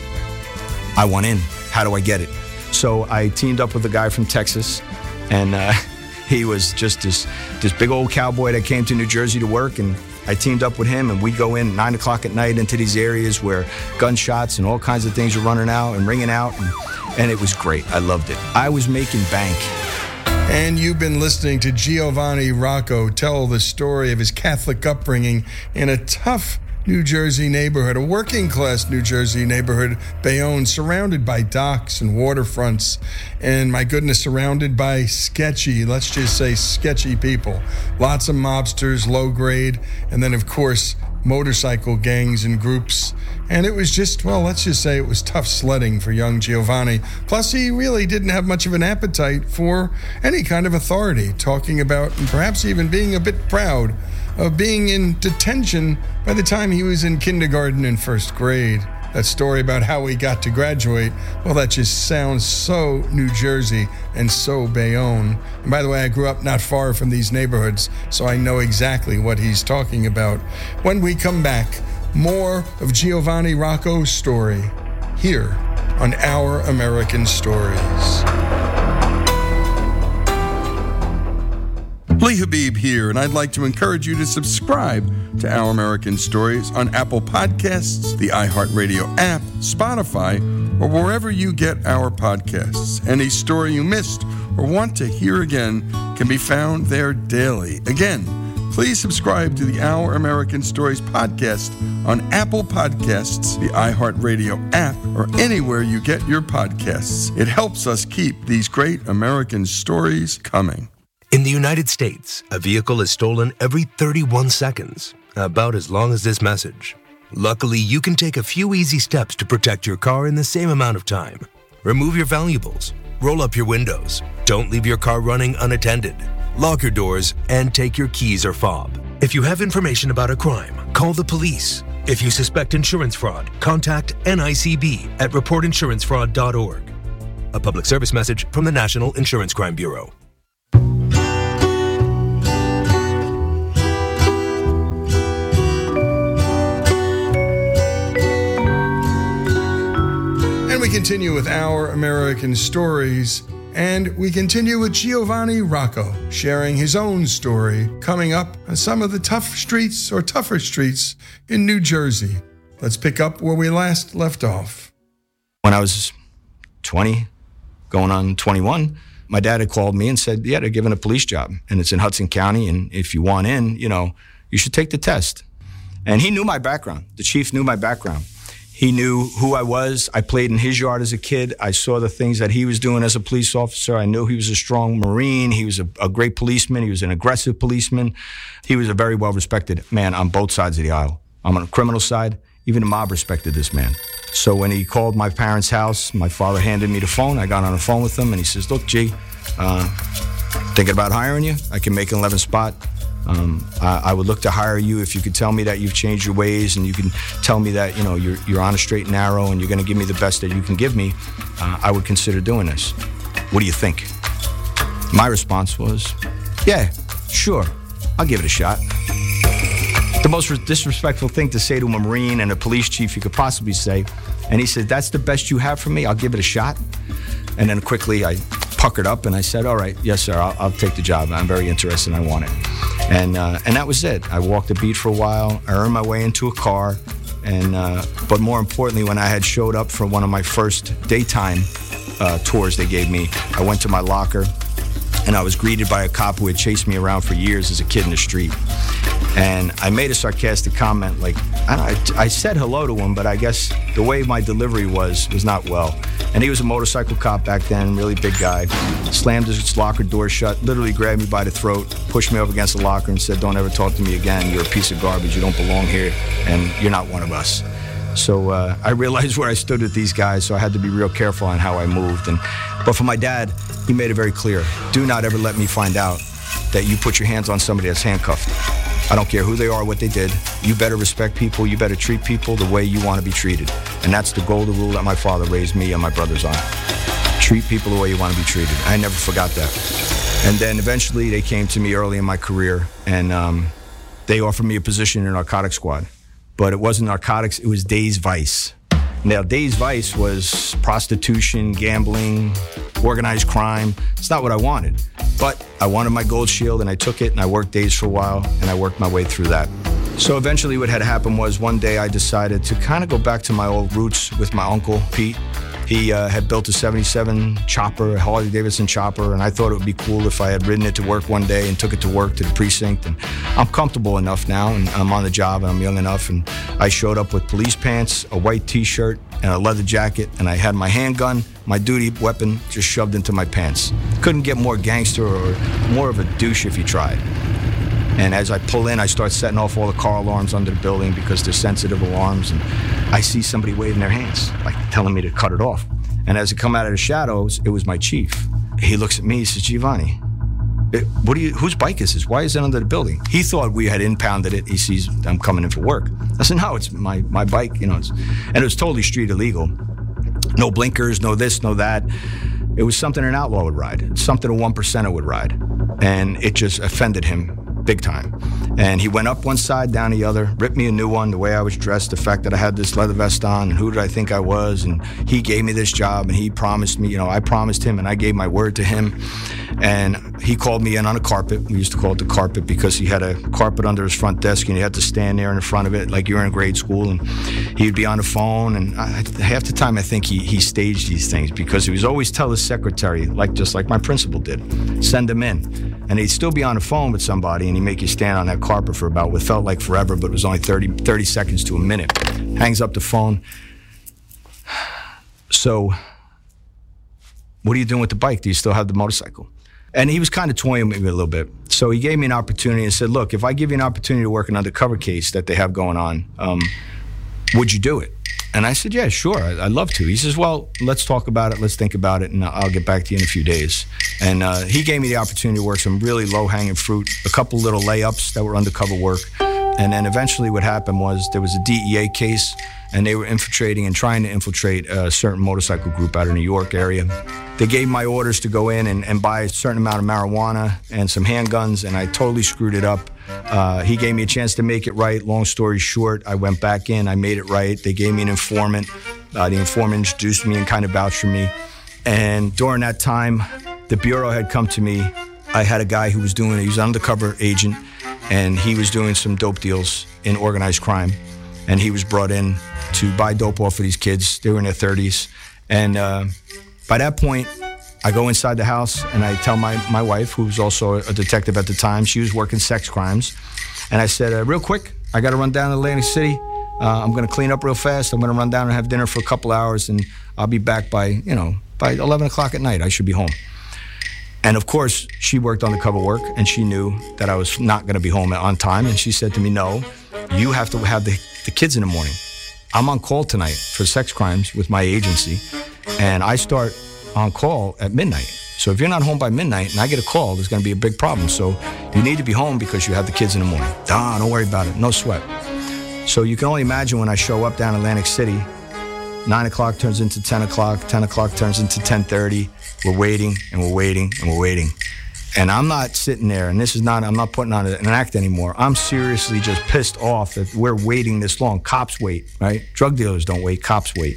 I want in. How do I get it? So I teamed up with a guy from Texas, and uh, he was just this, this big old cowboy that came to New Jersey to work, and I teamed up with him, and we go in nine o'clock at night into these areas where gunshots and all kinds of things are running out and ringing out, and, and it was great. I loved it. I was making bank. And you've been listening to Giovanni Rocco tell the story of his Catholic upbringing in a tough New Jersey neighborhood, a working-class New Jersey neighborhood, Bayonne, surrounded by docks and waterfronts, and, my goodness, surrounded by sketchy, let's just say sketchy people. Lots of mobsters, low-grade, and then, of course, motorcycle gangs and groups. And it was just, well, let's just say it was tough sledding for young Giovanni. Plus, he really didn't have much of an appetite for any kind of authority, talking about, and perhaps even being a bit proud of being in detention by the time he was in kindergarten and first grade. That story about how he got to graduate, well, that just sounds so New Jersey and so Bayonne. And by the way, I grew up not far from these neighborhoods, so I know exactly what he's talking about. When we come back, more of Giovanni Rocco's story here on Our American Stories. Lee Habib here, and I'd like to encourage you to subscribe to Our American Stories on Apple Podcasts, the iHeartRadio app, Spotify, or wherever you get our podcasts. Any story you missed or want to hear again can be found there daily. Again, please subscribe to the Our American Stories podcast on Apple Podcasts, the iHeartRadio app, or anywhere you get your podcasts. It helps us keep these great American stories coming. In the United States, a vehicle is stolen every thirty-one seconds, about as long as this message. Luckily, you can take a few easy steps to protect your car in the same amount of time. Remove your valuables, roll up your windows, don't leave your car running unattended, lock your doors, and take your keys or fob. If you have information about a crime, call the police. If you suspect insurance fraud, contact N I C B at report insurance fraud dot org. A public service message from the National Insurance Crime Bureau. And we continue with Our American Stories. And we continue with Giovanni Rocco sharing his own story coming up on some of the tough streets or tougher streets in New Jersey. Let's pick up where we last left off. When I was twenty, going on twenty-one, my dad had called me and said, yeah, they're giving a police job and it's in Hudson County. And if you want in, you know, you should take the test. And he knew my background. The chief knew my background. He knew who I was. I played in his yard as a kid. I saw the things that he was doing as a police officer. I knew he was a strong Marine. He was a, a great policeman. He was an aggressive policeman. He was a very well-respected man on both sides of the aisle. I'm on the criminal side. Even the mob respected this man. So when he called my parents' house, my father handed me the phone. I got on the phone with him, and he says, look, G, uh, thinking about hiring you? I can make an eleventh spot. Um, I, I would look to hire you if you could tell me that you've changed your ways and you can tell me that, you know, you're, you're on a straight and narrow and you're going to give me the best that you can give me. Uh, I would consider doing this. What do you think? My response was, yeah, sure, I'll give it a shot. The most disrespectful thing to say to a Marine and a police chief you could possibly say. And he said, that's the best you have for me? I'll give it a shot. And then quickly I puckered up and I said, all right, yes, sir, I'll, I'll take the job. I'm very interested and I want it. And uh, and that was it. I walked the beat for a while. I earned my way into a car. And uh, but more importantly, when I had showed up for one of my first daytime uh, tours they gave me, I went to my locker and I was greeted by a cop who had chased me around for years as a kid in the street. And I made a sarcastic comment, like, I, don't, I, I said hello to him, but I guess the way my delivery was, was not well. And he was a motorcycle cop back then, really big guy. Slammed his locker door shut, literally grabbed me by the throat, pushed me up against the locker and said, don't ever talk to me again. You're a piece of garbage. You don't belong here, and you're not one of us. So uh, I realized where I stood with these guys, so I had to be real careful on how I moved. And But for my dad, he made it very clear, do not ever let me find out that you put your hands on somebody that's handcuffed. I don't care who they are, what they did. You better respect people. You better treat people the way you want to be treated. And that's the golden rule that my father raised me and my brothers on. Treat people the way you want to be treated. I never forgot that. And then eventually they came to me early in my career, and um, they offered me a position in the narcotics squad. But it wasn't narcotics, it was Days Vice. Now, Days Vice was prostitution, gambling, organized crime. It's not what I wanted. But I wanted my gold shield, and I took it, and I worked days for a while, and I worked my way through that. So eventually what had happened was one day I decided to kind of go back to my old roots with my uncle, Pete. He uh, had built a seventy-seven chopper, a Harley-Davidson chopper, and I thought it would be cool if I had ridden it to work one day and took it to work to the precinct. And I'm comfortable enough now, and I'm on the job, and I'm young enough, and I showed up with police pants, a white T-shirt, and a leather jacket, and I had my handgun, my duty weapon, just shoved into my pants. Couldn't get more gangster or more of a douche if you tried. And as I pull in, I start setting off all the car alarms under the building because they're sensitive alarms. And I see somebody waving their hands, like telling me to cut it off. And as I come out of the shadows, it was my chief. He looks at me, he says, Giovanni, what do you, whose bike is this? Why is it under the building? He thought we had impounded it. He sees I'm coming in for work. I said, no, it's my, my bike, you know. It's, and it was totally street illegal. No blinkers, no this, no that. It was something an outlaw would ride. It's something a one percenter would ride. And it just offended him big time. And he went up one side, down the other, ripped me a new one, the way I was dressed, the fact that I had this leather vest on, and who did I think I was, and he gave me this job, and he promised me, you know, I promised him, and I gave my word to him. And he called me in on a carpet. We used to call it the carpet because he had a carpet under his front desk, and he had to stand there in front of it like you were in grade school, and he'd be on the phone, and I, half the time I think he, he staged these things because he was always tell his secretary, like just like my principal did, send him in. And he'd still be on the phone with somebody, and he'd make you stand on that carpet for about what felt like forever, but it was only thirty, thirty seconds to a minute. Hangs up the phone. So, what are you doing with the bike? Do you still have the motorcycle? And he was kind of toying with me a little bit. So he gave me an opportunity and said, look, if I give you an opportunity to work an undercover case that they have going on, um, would you do it? And I said, yeah, sure, I'd love to. He says, well, let's talk about it, let's think about it, and I'll get back to you in a few days. And uh, he gave me the opportunity to work some really low-hanging fruit, a couple little layups that were undercover work. And then eventually what happened was there was a D E A case, and they were infiltrating and trying to infiltrate a certain motorcycle group out of the New York area. They gave my orders to go in and, and buy a certain amount of marijuana and some handguns, and I totally screwed it up. Uh, he gave me a chance to make it right. Long story short, I went back in, I made it right. They gave me an informant. Uh, the informant introduced me and kind of vouched for me. And during that time, the Bureau had come to me. I had a guy who was doing, he was an undercover agent, and he was doing some dope deals in organized crime. And he was brought in to buy dope off of these kids. They were in their thirties. And uh, by that point, I go inside the house and I tell my, my wife, who was also a detective at the time, she was working sex crimes. And I said, uh, real quick, I got to run down to Atlantic City. Uh, I'm going to clean up real fast. I'm going to run down and have dinner for a couple hours, and I'll be back by, you know, by eleven o'clock at night. I should be home. And of course, she worked undercover work, and she knew that I was not going to be home on time. And she said to me, no, you have to have the, the kids in the morning. I'm on call tonight for sex crimes with my agency, and I start on call at midnight. So if you're not home by midnight and I get a call, there's going to be a big problem. So you need to be home because you have the kids in the morning. Ah, don't worry about it. No sweat. So you can only imagine when I show up down Atlantic City, nine o'clock turns into ten o'clock, ten o'clock turns into ten thirty. We're waiting and we're waiting and we're waiting. And I'm not sitting there, and this is not, I'm not putting on an act anymore. I'm seriously just pissed off that we're waiting this long. Cops wait, right? Drug dealers don't wait, cops wait.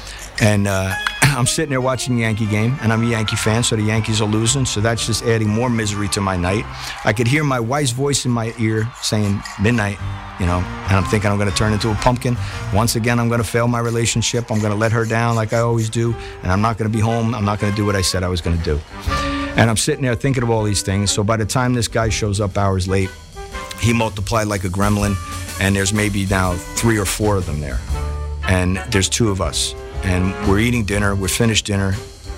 And uh, I'm sitting there watching the Yankee game, and I'm a Yankee fan, so the Yankees are losing, so that's just adding more misery to my night. I could hear my wife's voice in my ear saying, midnight, you know, and I'm thinking I'm going to turn into a pumpkin. Once again, I'm going to fail my relationship. I'm going to let her down like I always do, and I'm not going to be home. I'm not going to do what I said I was going to do. And I'm sitting there thinking of all these things, so by the time this guy shows up hours late, he multiplied like a gremlin, and there's maybe now three or four of them there. And there's two of us. And we're eating dinner, we're finished dinner,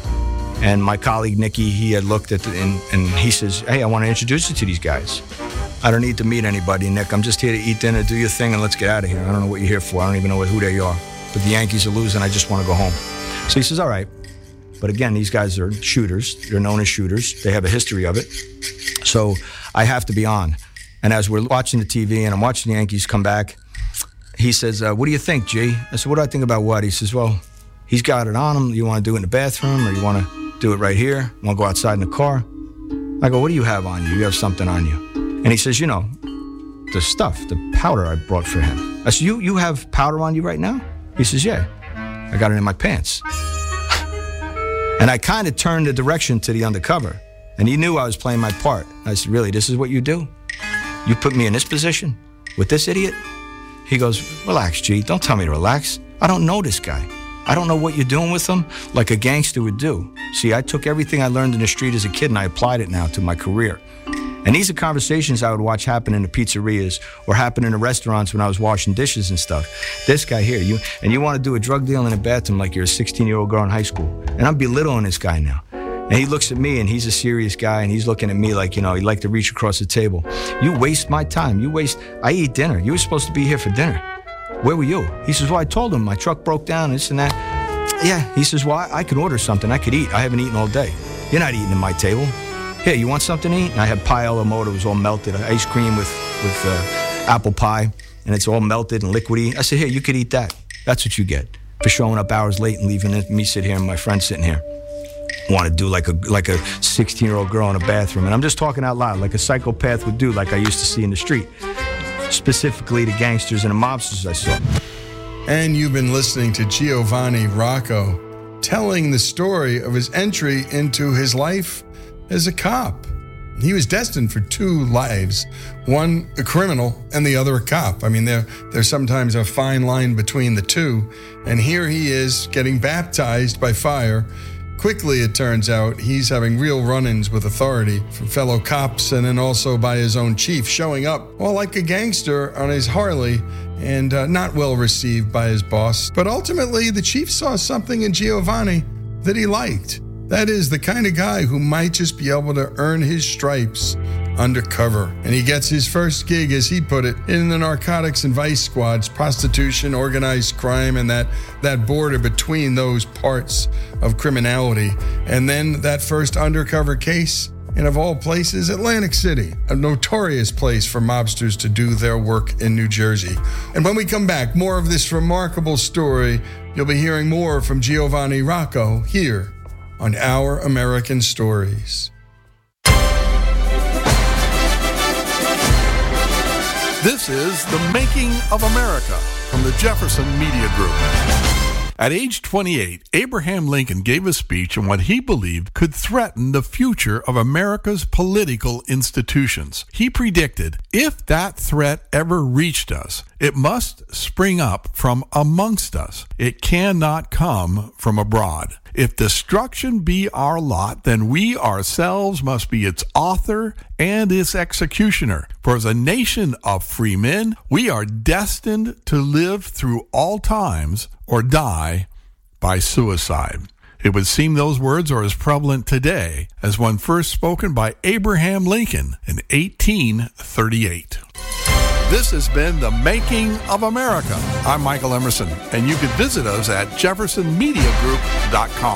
and my colleague Nicky, he had looked at the, and, and he says, hey, I want to introduce you to these guys. I don't need to meet anybody, Nick. I'm just here to eat dinner, do your thing, and let's get out of here. I don't know what you're here for. I don't even know who they are. But the Yankees are losing, I just want to go home. So he says, all right. But again, these guys are shooters. They're known as shooters. They have a history of it. So I have to be on. And as we're watching the T V and I'm watching the Yankees come back, he says, uh, what do you think, G? I said, what do I think about what? He says, well, he's got it on him. You want to do it in the bathroom, or you want to do it right here? You want to go outside in the car? I go, what do you have on you? You have something on you. And he says, you know, the stuff, the powder I brought for him. I said, you, you have powder on you right now? He says, yeah. I got it in my pants. And I kind of turned the direction to the undercover. And he knew I was playing my part. I said, really, this is what you do? You put me in this position with this idiot? He goes, relax, G. Don't tell me to relax. I don't know this guy. I don't know what you're doing with him like a gangster would do. See, I took everything I learned in the street as a kid and I applied it now to my career. And these are conversations I would watch happen in the pizzerias or happen in the restaurants when I was washing dishes and stuff. This guy here, you and you want to do a drug deal in a bathroom like you're a sixteen-year-old girl in high school. And I'm belittling this guy now. And he looks at me, and he's a serious guy, and he's looking at me like, you know, he'd like to reach across the table. You waste my time. You waste, I eat dinner. You were supposed to be here for dinner. Where were you? He says, well, I told him my truck broke down, this and that. Yeah, he says, well, I, I could order something. I could eat. I haven't eaten all day. You're not eating at my table. Here, you want something to eat? And I had pie a la mode. It was all melted. Ice cream with, with uh, apple pie, and it's all melted and liquidy. I said, here, you could eat that. That's what you get for showing up hours late and leaving me sit here and my friend sitting here. want to do like a like a sixteen-year-old girl in a bathroom. And I'm just talking out loud, like a psychopath would do, like I used to see in the street. Specifically the gangsters and the mobsters I saw. And you've been listening to Giovanni Rocco telling the story of his entry into his life as a cop. He was destined for two lives, one a criminal and the other a cop. I mean, there, there's sometimes a fine line between the two. And here he is getting baptized by fire. Quickly, it turns out, he's having real run-ins with authority from fellow cops and then also by his own chief, showing up all like a gangster on his Harley and uh, not well received by his boss. But ultimately, the chief saw something in Giovanni that he liked. That is the kind of guy who might just be able to earn his stripes undercover. And he gets his first gig, as he put it, in the narcotics and vice squads, prostitution, organized crime, and that, that border between those parts of criminality. And then that first undercover case in, of all places, Atlantic City, a notorious place for mobsters to do their work in New Jersey. And when we come back, more of this remarkable story. You'll be hearing more from Giovanni Rocco here on Our American Stories. This is The Making of America from the Jefferson Media Group. At age twenty-eight, Abraham Lincoln gave a speech on what he believed could threaten the future of America's political institutions. He predicted, if that threat ever reached us, it must spring up from amongst us. It cannot come from abroad. If destruction be our lot, then we ourselves must be its author and its executioner. For as a nation of free men, we are destined to live through all times or die by suicide. It would seem those words are as prevalent today as when first spoken by Abraham Lincoln in eighteen thirty-eight. This has been The Making of America. I'm Michael Emerson, and you can visit us at jefferson media group dot com.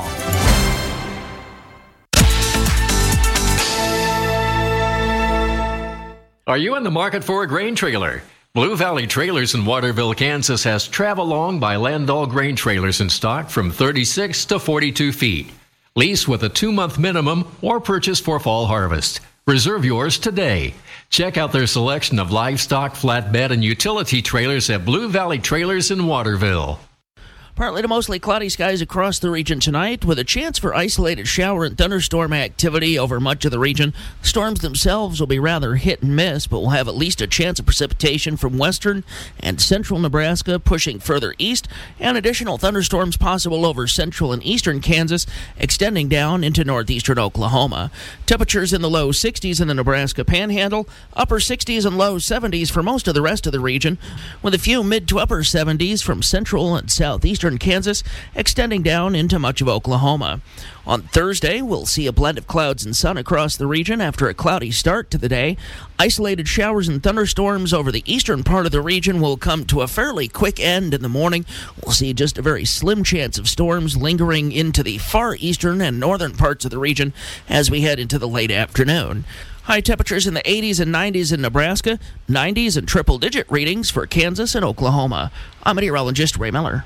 Are you in the market for a grain trailer? Blue Valley Trailers in Waterville, Kansas has Travelong by Landall grain trailers in stock from thirty-six to forty-two feet. Lease with a two-month minimum or purchase for fall harvest. Reserve yours today. Check out their selection of livestock, flatbed, and utility trailers at Blue Valley Trailers in Waterville. Partly to mostly cloudy skies across the region tonight, with a chance for isolated shower and thunderstorm activity over much of the region. Storms themselves will be rather hit and miss, but we'll have at least a chance of precipitation from western and central Nebraska, pushing further east, and additional thunderstorms possible over central and eastern Kansas, extending down into northeastern Oklahoma. Temperatures in the low sixties in the Nebraska Panhandle, upper sixties and low seventies for most of the rest of the region, with a few mid to upper seventies from central and southeastern Kansas, extending down into much of Oklahoma. On Thursday, we'll see a blend of clouds and sun across the region after a cloudy start to the day. Isolated showers and thunderstorms over the eastern part of the region will come to a fairly quick end in the morning. We'll see just a very slim chance of storms lingering into the far eastern and northern parts of the region as we head into the late afternoon. High temperatures in the eighties and nineties in Nebraska, nineties and triple-digit readings for Kansas and Oklahoma. I'm meteorologist Ray Miller.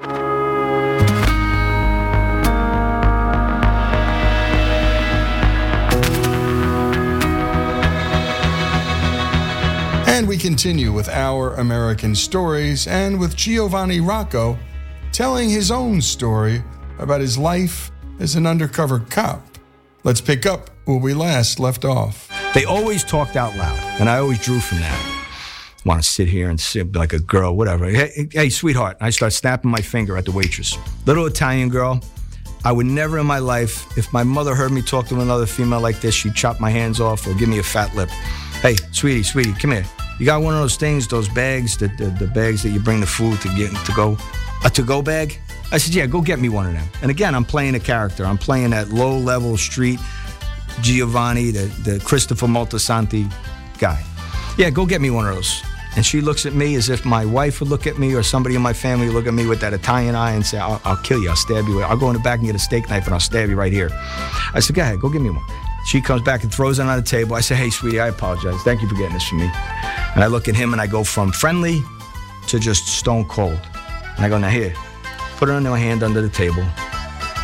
And we continue with Our American Stories and with Giovanni Rocco telling his own story about his life as an undercover cop. Let's pick up where we last left off. They always talked out loud, and I always drew from that. Want to sit here and sit like a girl, whatever. Hey, hey, sweetheart. I start snapping my finger at the waitress. Little Italian girl. I would never in my life, if my mother heard me talk to another female like this, she'd chop my hands off or give me a fat lip. Hey, sweetie, sweetie, come here. You got one of those things, those bags, the, the, the bags that you bring the food to get to go, a to-go bag? I said, yeah, go get me one of them. And again, I'm playing a character. I'm playing that low-level street Giovanni, the, the Christopher Moltisanti guy. Yeah, go get me one of those. And she looks at me as if my wife would look at me or somebody in my family would look at me with that Italian eye and say, I'll, I'll kill you, I'll stab you. I'll go in the back and get a steak knife and I'll stab you right here. I said, go ahead, go get me one. She comes back and throws it on the table. I say, hey, sweetie, I apologize. Thank you for getting this for me. And I look at him and I go from friendly to just stone cold. And I go, now here, put her hand under the table.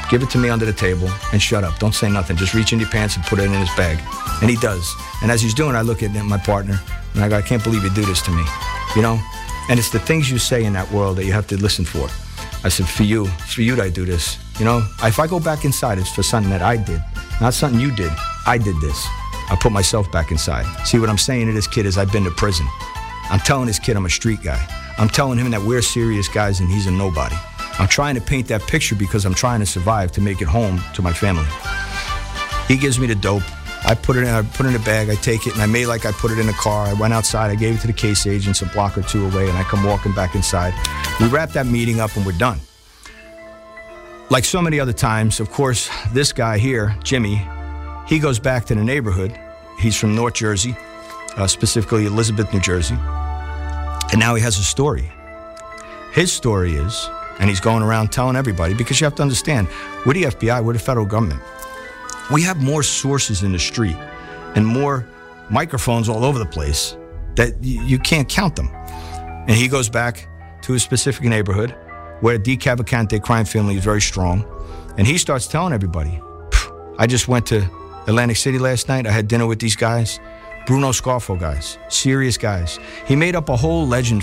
give it to me under the table and shut up. Don't say nothing. Just reach in your pants and put it in his bag. And he does. And as he's doing it, I look at my partner and I go, I can't believe you do this to me. You know? And it's the things you say in that world that you have to listen for. I said, for you, it's for you that I do this. You know, if I go back inside, it's for something that I did, not something you did. I did this. I put myself back inside. See, what I'm saying to this kid is I've been to prison. I'm telling this kid I'm a street guy. I'm telling him that we're serious guys and he's a nobody. I'm trying to paint that picture because I'm trying to survive to make it home to my family. He gives me the dope. I put it in, I put it in a bag, I take it, and I made like I put it in a car. I went outside, I gave it to the case agents a block or two away, and I come walking back inside. We wrap that meeting up and we're done. Like so many other times, of course, this guy here, Jimmy, he goes back to the neighborhood. He's from North Jersey, uh, specifically Elizabeth, New Jersey. And now he has a story. His story is, and he's going around telling everybody, because you have to understand, we're the F B I, we're the federal government. We have more sources in the street and more microphones all over the place that y- you can't count them. And he goes back to a specific neighborhood where the Cavalcante crime family is very strong. And he starts telling everybody, I just went to Atlantic City last night. I had dinner with these guys, Bruno Scarfo guys, serious guys. He made up a whole legend